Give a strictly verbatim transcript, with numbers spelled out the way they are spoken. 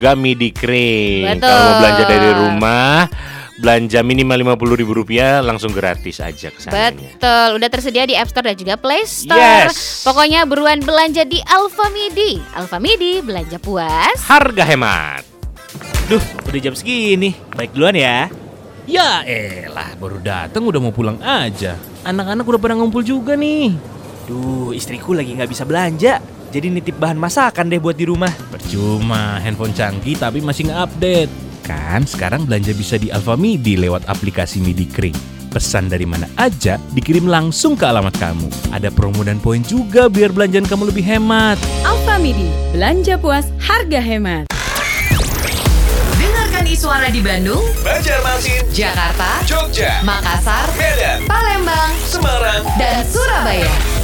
Gak midi kering. Betul. Kalau mau belanja dari rumah, belanja minimal lima puluh ribu rupiah langsung gratis aja kesananya. Betul, udah tersedia di App Store dan juga Play Store. Yes. Pokoknya buruan belanja di Alfamidi. Alfamidi, belanja puas, harga hemat. Duh, udah jam segini. Baik duluan ya. Ya elah, baru datang udah mau pulang aja. Anak-anak udah pada ngumpul juga nih. Duh, istriku lagi gak bisa belanja. Jadi nitip bahan masakan deh buat di rumah. Percuma, handphone canggih tapi masih nge-update. Kan sekarang belanja bisa di Alfamidi lewat aplikasi Midi Kering. Pesan dari mana aja dikirim langsung ke alamat kamu. Ada promo dan poin juga biar belanjaan kamu lebih hemat. Alfamidi, belanja puas, harga hemat. Dengarkan Iswara di Bandung, Banjarmasin, Jakarta, Jogja, Makassar, Medan, Palembang, Semarang, dan Surabaya.